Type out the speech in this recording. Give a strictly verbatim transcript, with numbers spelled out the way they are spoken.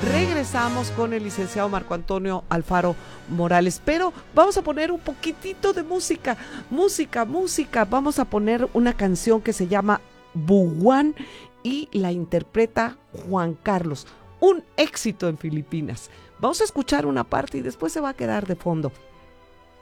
Regresamos con el licenciado Marco Antonio Alfaro Morales, pero vamos a poner un poquitito de música, música, música. Vamos a poner una canción que se llama Buguán y la interpreta Juan Carlos, un éxito en Filipinas. Vamos a escuchar una parte y después se va a quedar de fondo.